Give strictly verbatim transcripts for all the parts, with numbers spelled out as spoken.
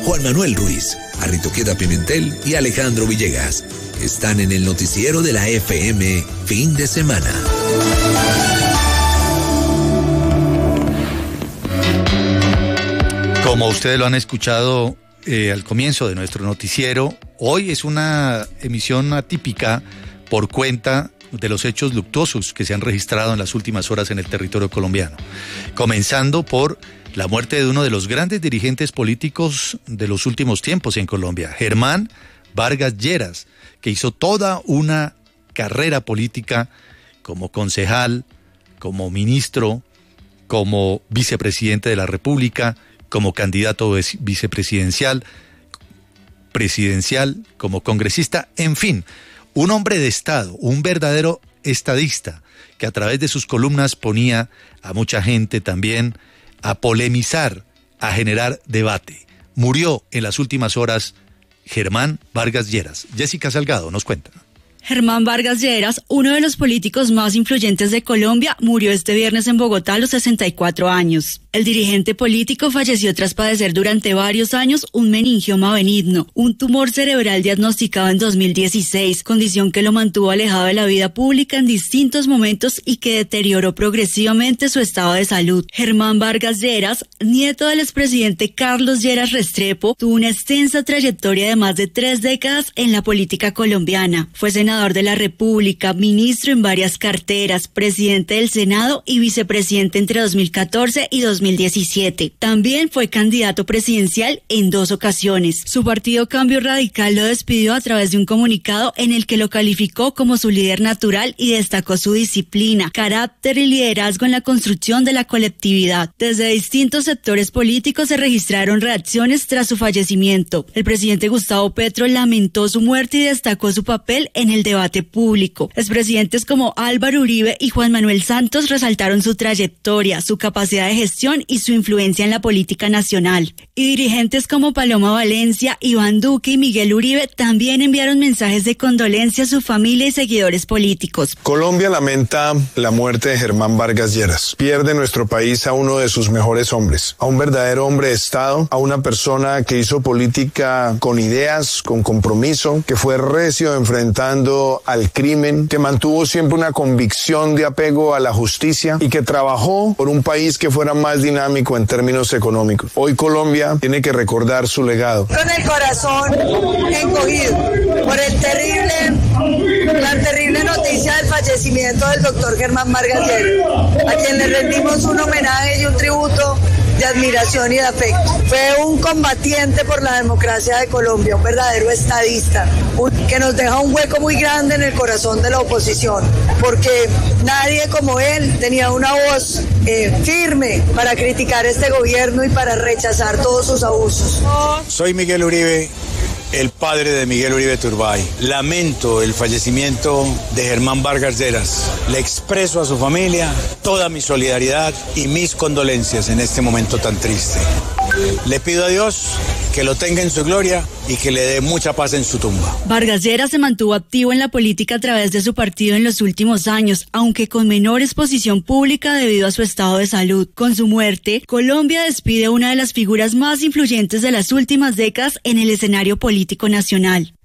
Juan Manuel Ruiz, Arritoqueta Pimentel y Alejandro Villegas. Están en el noticiero de la F M Fin de Semana. Como ustedes lo han escuchado eh, al comienzo de nuestro noticiero, hoy es una emisión atípica por cuenta de los hechos luctuosos que se han registrado en las últimas horas en el territorio colombiano. Comenzando por la muerte de uno de los grandes dirigentes políticos de los últimos tiempos en Colombia, Germán Vargas Lleras, que hizo toda una carrera política como concejal, como ministro, como vicepresidente de la República, como candidato vicepresidencial, presidencial, como congresista, en fin, un hombre de Estado, un verdadero estadista, que a través de sus columnas ponía a mucha gente también a polemizar, a generar debate. Murió en las últimas horas Germán Vargas Lleras. Jessica Salgado nos cuenta. Germán Vargas Lleras, uno de los políticos más influyentes de Colombia, murió este viernes en Bogotá a los sesenta y cuatro años. El dirigente político falleció tras padecer durante varios años un meningioma benigno, un tumor cerebral diagnosticado en dos mil dieciséis, condición que lo mantuvo alejado de la vida pública en distintos momentos y que deterioró progresivamente su estado de salud. Germán Vargas Lleras, nieto del expresidente Carlos Lleras Restrepo, tuvo una extensa trayectoria de más de tres décadas en la política colombiana. Fue senador de la República, ministro en varias carteras, presidente del Senado y vicepresidente entre dos mil catorce y dos mil diecisiete. También fue candidato presidencial en dos ocasiones. Su partido Cambio Radical lo despidió a través de un comunicado en el que lo calificó como su líder natural y destacó su disciplina, carácter y liderazgo en la construcción de la colectividad. Desde distintos sectores políticos se registraron reacciones tras su fallecimiento. El presidente Gustavo Petro lamentó su muerte y destacó su papel en el debate público. Expresidentes como Álvaro Uribe y Juan Manuel Santos resaltaron su trayectoria, su capacidad de gestión y su influencia en la política nacional. Y dirigentes como Paloma Valencia, Iván Duque y Miguel Uribe también enviaron mensajes de condolencia a su familia y seguidores políticos. Colombia lamenta la muerte de Germán Vargas Lleras. Pierde nuestro país a uno de sus mejores hombres, a un verdadero hombre de Estado, a una persona que hizo política con ideas, con compromiso, que fue recio enfrentando al crimen, que mantuvo siempre una convicción de apego a la justicia y que trabajó por un país que fuera más dinámico en términos económicos. Hoy Colombia tiene que recordar su legado. Con el corazón encogido por el terrible, la terrible noticia del fallecimiento del doctor Germán Vargas Lleras, a quien le rendimos un homenaje y un tributo de admiración y de afecto. Fue un combatiente por la democracia de Colombia, un verdadero estadista, un, que nos deja un hueco muy grande en el corazón de la oposición, porque nadie como él tenía una voz eh, firme para criticar este gobierno y para rechazar todos sus abusos. Soy Miguel Uribe, el padre de Miguel Uribe Turbay. Lamento el fallecimiento de Germán Vargas Lleras. Le expreso a su familia toda mi solidaridad y mis condolencias en este momento tan triste. Le pido a Dios que lo tenga en su gloria y que le dé mucha paz en su tumba. Vargas Lleras se mantuvo activo en la política a través de su partido en los últimos años, aunque con menor exposición pública debido a su estado de salud. Con su muerte, Colombia despide a una de las figuras más influyentes de las últimas décadas en el escenario político nacional.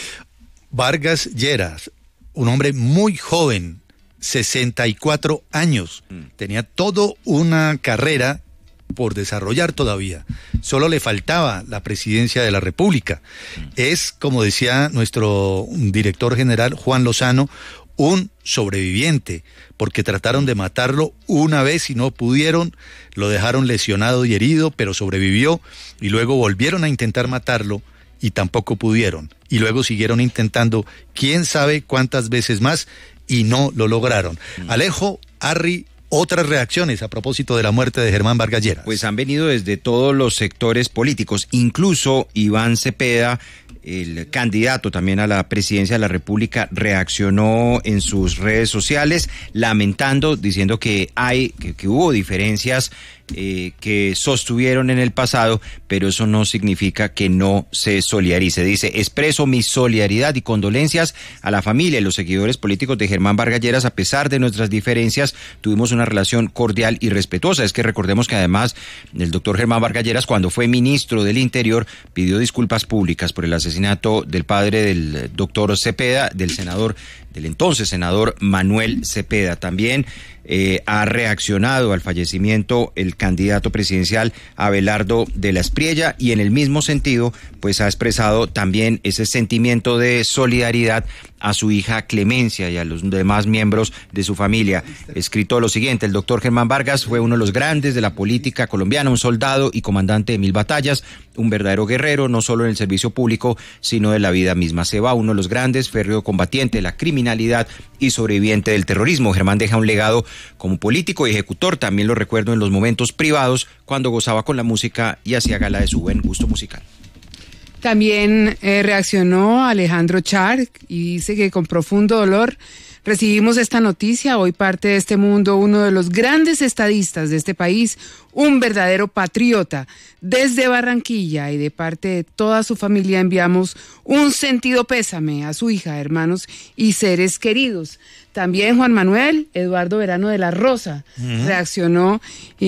Vargas Lleras, un hombre muy joven, sesenta y cuatro años, tenía toda una carrera por desarrollar todavía. Solo le faltaba la presidencia de la República. Es, como decía nuestro director general Juan Lozano, un sobreviviente, porque trataron de matarlo una vez y no pudieron, lo dejaron lesionado y herido, pero sobrevivió, y luego volvieron a intentar matarlo y tampoco pudieron, y luego siguieron intentando quién sabe cuántas veces más y no lo lograron. Mm. Alejo, Arri, otras reacciones a propósito de la muerte de Germán Vargas Lleras. Pues han venido desde todos los sectores políticos, incluso Iván Cepeda, el candidato también a la presidencia de la República, reaccionó en sus redes sociales lamentando, diciendo que hay, que, que hubo diferencias eh, que sostuvieron en el pasado, pero eso no significa que no se solidarice. Dice, expreso mi solidaridad y condolencias a la familia y los seguidores políticos de Germán Vargas Lleras. A pesar de nuestras diferencias, tuvimos una relación cordial y respetuosa. Es que recordemos que además el doctor Germán Vargas Lleras, cuando fue ministro del Interior, pidió disculpas públicas por el asesinato del padre del doctor Cepeda, del senador, del entonces senador Manuel Cepeda. También eh, ha reaccionado al fallecimiento el candidato presidencial Abelardo de la Espriella, y en el mismo sentido, pues ha expresado también ese sentimiento de solidaridad a su hija Clemencia y a los demás miembros de su familia. Escrito lo siguiente: el doctor Germán Vargas fue uno de los grandes de la política colombiana, un soldado y comandante de mil batallas, un verdadero guerrero, no solo en el servicio público, sino de la vida misma. Se va uno de los grandes, férreo combatiente de la criminalidad y sobreviviente del terrorismo. Germán deja un legado como político y ejecutor. También lo recuerdo en los momentos privados, cuando gozaba con la música y hacía gala de su buen gusto musical. También eh, reaccionó Alejandro Char y dice que con profundo dolor recibimos esta noticia. Hoy parte de este mundo uno de los grandes estadistas de este país, un verdadero patriota. Desde Barranquilla y de parte de toda su familia enviamos un sentido pésame a su hija, hermanos y seres queridos. También Juan Manuel Eduardo Verano de la Rosa uh-huh. reaccionó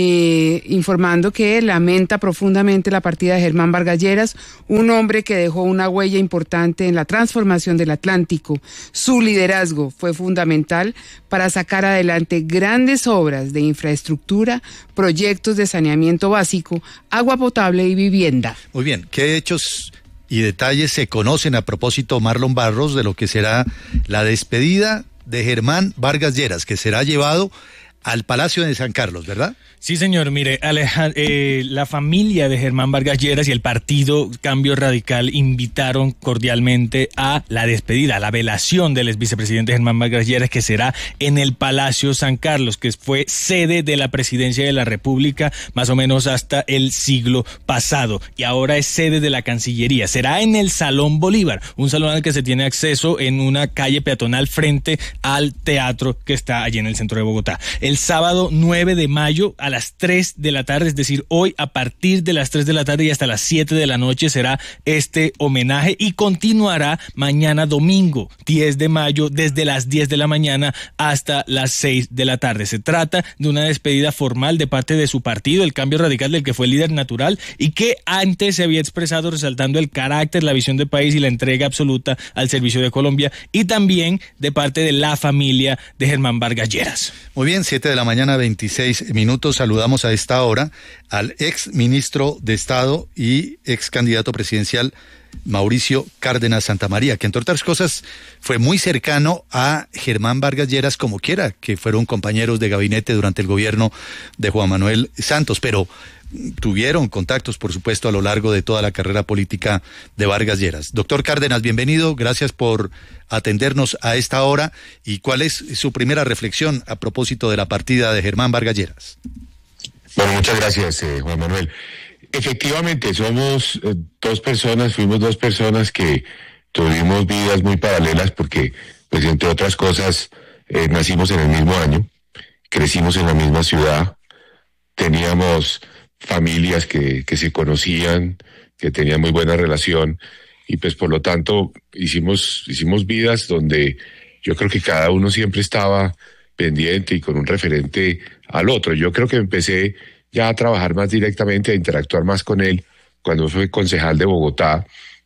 eh, informando que lamenta profundamente la partida de Germán Vargas Lleras, un hombre que dejó una huella importante en la transformación del Atlántico. Su liderazgo fue fundamental para sacar adelante grandes obras de infraestructura, proyectos de saneamiento básico, agua potable y vivienda. Muy bien, ¿qué hechos y detalles se conocen a propósito, Marlon Barros, de lo que será la despedida de Germán Vargas Lleras, que será llevado al Palacio de San Carlos, ¿verdad? Sí, señor. Mire, Alejand- eh, la familia de Germán Vargas Lleras y el partido Cambio Radical invitaron cordialmente a la despedida, a la velación del ex vicepresidente Germán Vargas Lleras, que será en el Palacio San Carlos, que fue sede de la presidencia de la República más o menos hasta el siglo pasado, y ahora es sede de la Cancillería. Será en el Salón Bolívar, un salón al que se tiene acceso en una calle peatonal frente al teatro que está allí en el centro de Bogotá. El sábado nueve de mayo a las tres de la tarde, es decir, hoy a partir de las tres de la tarde y hasta las siete de la noche será este homenaje, y continuará mañana domingo diez de mayo desde las diez de la mañana hasta las seis de la tarde. Se trata de una despedida formal de parte de su partido, el Cambio Radical, del que fue líder natural y que antes se había expresado resaltando el carácter, la visión de país y la entrega absoluta al servicio de Colombia, y también de parte de la familia de Germán Vargas Lleras. Muy bien, siete de la mañana, veintiséis minutos. Saludamos a esta hora al ex ministro de Estado y ex candidato presidencial Mauricio Cárdenas Santamaría, que entre otras cosas fue muy cercano a Germán Vargas Lleras, como quiera que fueron compañeros de gabinete durante el gobierno de Juan Manuel Santos, pero tuvieron contactos, por supuesto, a lo largo de toda la carrera política de Vargas Lleras. Doctor Cárdenas, bienvenido, gracias por atendernos a esta hora. ¿Y cuál es su primera reflexión a propósito de la partida de Germán Vargas Lleras? Bueno, muchas gracias, eh, Juan Manuel. Efectivamente, somos eh, dos personas, fuimos dos personas que tuvimos vidas muy paralelas porque, pues, entre otras cosas, eh, nacimos en el mismo año, crecimos en la misma ciudad, teníamos familias que, que se conocían, que tenían muy buena relación, y pues por lo tanto hicimos, hicimos vidas donde yo creo que cada uno siempre estaba pendiente y con un referente al otro. Yo creo que empecé ya a trabajar más directamente, a interactuar más con él cuando fui concejal de Bogotá,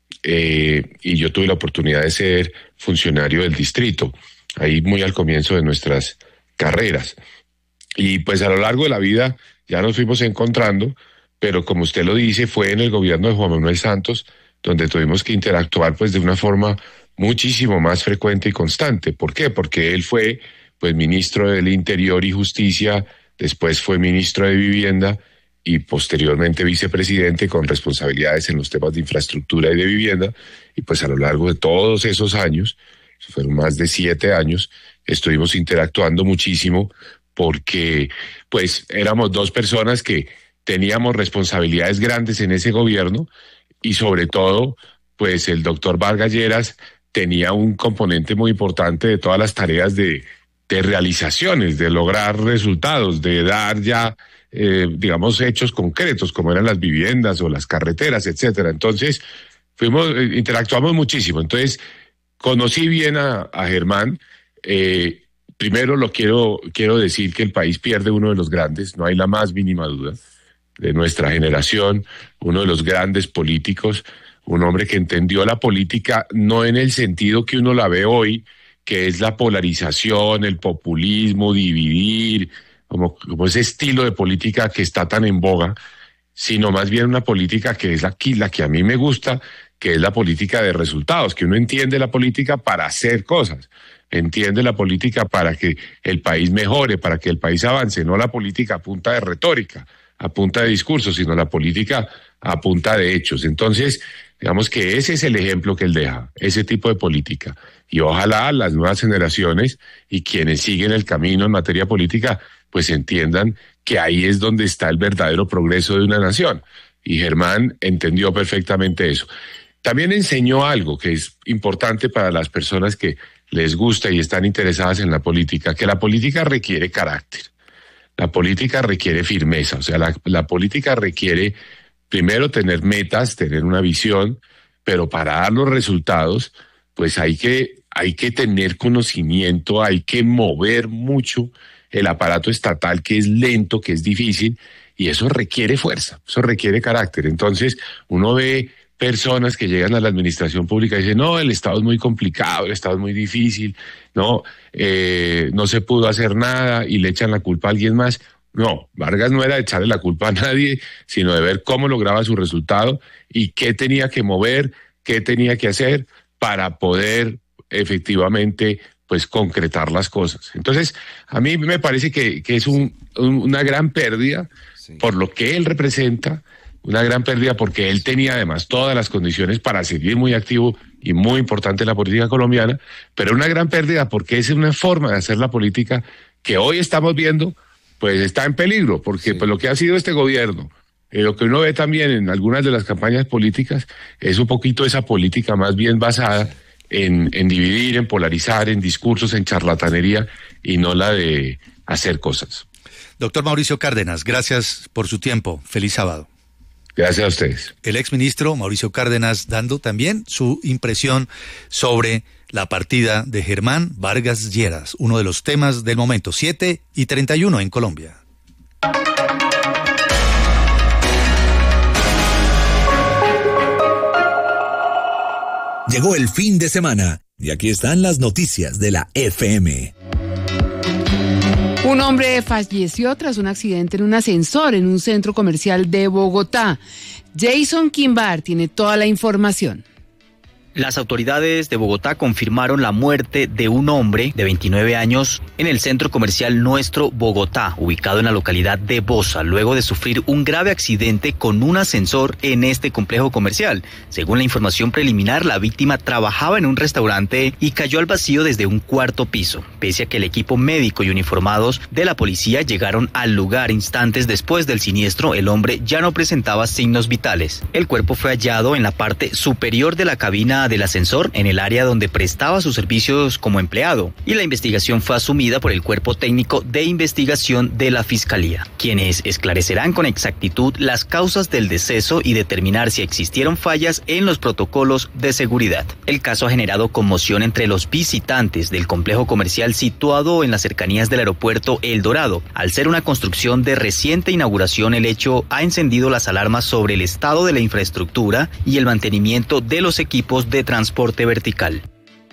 eh, y yo tuve la oportunidad de ser funcionario del distrito, ahí muy al comienzo de nuestras carreras. Y pues a lo largo de la vida ya nos fuimos encontrando, pero como usted lo dice, fue en el gobierno de Juan Manuel Santos donde tuvimos que interactuar pues de una forma muchísimo más frecuente y constante. ¿Por qué? Porque él fue pues ministro del Interior y Justicia, después fue ministro de Vivienda y posteriormente vicepresidente con responsabilidades en los temas de infraestructura y de vivienda, y pues a lo largo de todos esos años, fueron más de siete años, estuvimos interactuando muchísimo porque pues éramos dos personas que teníamos responsabilidades grandes en ese gobierno, y sobre todo pues el doctor Vargas Lleras tenía un componente muy importante de todas las tareas de, de realizaciones, de lograr resultados, de dar ya eh, digamos, hechos concretos, como eran las viviendas o las carreteras, etcétera. Entonces, fuimos, eh, interactuamos muchísimo. Entonces, conocí bien a, a Germán. Eh, primero lo quiero, quiero decir que el país pierde uno de los grandes, no hay la más mínima duda, de nuestra generación, uno de los grandes políticos, un hombre que entendió la política no en el sentido que uno la ve hoy, que es la polarización, el populismo, dividir, como, como ese estilo de política que está tan en boga, sino más bien una política que es aquí la que a mí me gusta, que es la política de resultados, que uno entiende la política para hacer cosas, entiende la política para que el país mejore, para que el país avance, no la política a punta de retórica, a punta de discursos, sino la política a punta de hechos. Entonces, digamos que ese es el ejemplo que él deja, ese tipo de política. Y ojalá las nuevas generaciones y quienes siguen el camino en materia política, pues entiendan que ahí es donde está el verdadero progreso de una nación. Y Germán entendió perfectamente eso. También enseñó algo que es importante para las personas que les gusta y están interesadas en la política, que la política requiere carácter. La política requiere firmeza, o sea, la, la política requiere primero tener metas, tener una visión, pero para dar los resultados, pues hay que, hay que tener conocimiento, hay que mover mucho el aparato estatal, que es lento, que es difícil, y eso requiere fuerza, eso requiere carácter. Entonces, uno ve personas que llegan a la administración pública y dicen, no, el Estado es muy complicado, el Estado es muy difícil, no, eh, no se pudo hacer nada y le echan la culpa a alguien más. No, Vargas no era de echarle la culpa a nadie, sino de ver cómo lograba su resultado y qué tenía que mover, qué tenía que hacer para poder efectivamente pues concretar las cosas. Entonces, a mí me parece que, que es un, un, una gran pérdida sí. por lo que él representa, una gran pérdida porque él tenía además todas las condiciones para seguir muy activo y muy importante en la política colombiana, pero una gran pérdida porque es una forma de hacer la política que hoy estamos viendo, pues está en peligro, porque sí. pues lo que ha sido este gobierno, eh, lo que uno ve también en algunas de las campañas políticas, es un poquito esa política más bien basada en, en dividir, en polarizar, en discursos, en charlatanería, y no la de hacer cosas. Doctor Mauricio Cárdenas, gracias por su tiempo. Feliz sábado. Gracias a ustedes. El exministro Mauricio Cárdenas dando también su impresión sobre la partida de Germán Vargas Lleras, uno de los temas del momento, siete y treinta y uno en Colombia. Llegó el fin de semana y aquí están las noticias de la F M. Un hombre falleció tras un accidente en un ascensor en un centro comercial de Bogotá. Jason Quimbar tiene toda la información. Las autoridades de Bogotá confirmaron la muerte de un hombre de veintinueve años en el centro comercial Nuestro Bogotá, ubicado en la localidad de Bosa, luego de sufrir un grave accidente con un ascensor en este complejo comercial. Según la información preliminar, la víctima trabajaba en un restaurante y cayó al vacío desde un cuarto piso. Pese a que el equipo médico y uniformados de la policía llegaron al lugar instantes después del siniestro, el hombre ya no presentaba signos vitales. El cuerpo fue hallado en la parte superior de la cabina del ascensor, en el área donde prestaba sus servicios como empleado, y la investigación fue asumida por el Cuerpo Técnico de Investigación de la Fiscalía, quienes esclarecerán con exactitud las causas del deceso y determinar si existieron fallas en los protocolos de seguridad. El caso ha generado conmoción entre los visitantes del complejo comercial situado en las cercanías del aeropuerto El Dorado. Al ser una construcción de reciente inauguración, el hecho ha encendido las alarmas sobre el estado de la infraestructura y el mantenimiento de los equipos de transporte vertical.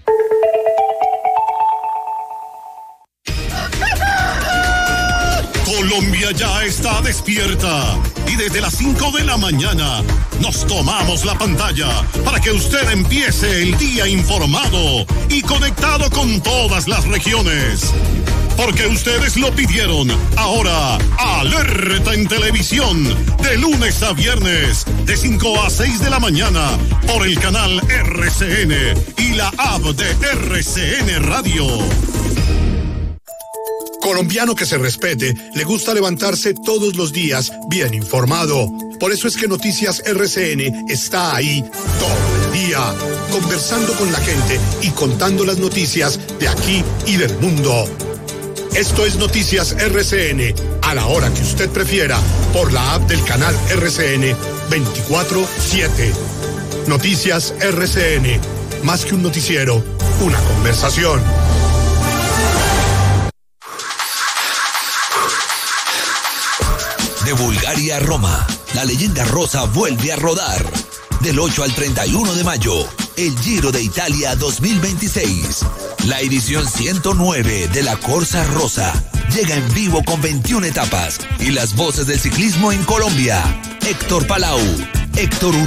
Colombia ya está despierta y desde las cinco de la mañana nos tomamos la pantalla para que usted empiece el día informado y conectado con todas las regiones. Porque ustedes lo pidieron. Ahora, alerta en televisión, de lunes a viernes, de cinco a seis de la mañana, por el canal R C N y la app de R C N Radio. Colombiano que se respete, le gusta levantarse todos los días bien informado. Por eso es que Noticias R C N está ahí todo el día, conversando con la gente y contando las noticias de aquí y del mundo. Esto es Noticias R C N, a la hora que usted prefiera, por la app del canal R C N veinticuatro siete. Noticias R C N, más que un noticiero, una conversación. De Bulgaria a Roma, la leyenda rosa vuelve a rodar. Del ocho al treinta y uno de mayo, el Giro de Italia dos mil veintiséis. La edición ciento nueve de la Corsa Rosa llega en vivo con veintiuna etapas y las voces del ciclismo en Colombia. Héctor Palau, Héctor Urrutia.